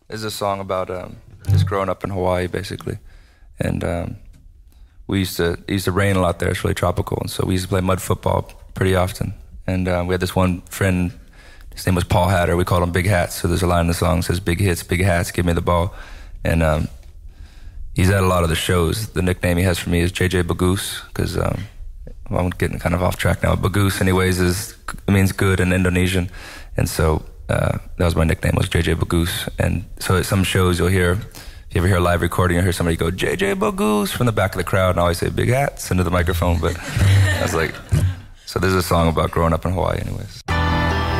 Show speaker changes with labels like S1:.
S1: This is a song about just growing up in Hawaii, basically. And it used to rain a lot there. It's really tropical. And so we used to play mud football pretty often. And we had this one friend, his name was Paul Hatter. We called him Big Hats. So there's a line in the song that says, "Big hits, big hats, give me the ball." And he's at a lot of the shows. The nickname he has for me is JJ Bagus, because I'm getting kind of off track now. Bagus, anyways, it means good in Indonesian. And so that was my nickname, was JJ Bagus. And so at some shows you'll hear, if you ever hear a live recording, you'll hear somebody go, "JJ Bagus," from the back of the crowd, and I always say "Big Hats" into the microphone. But I was like, so this is a song about growing up in Hawaii anyways.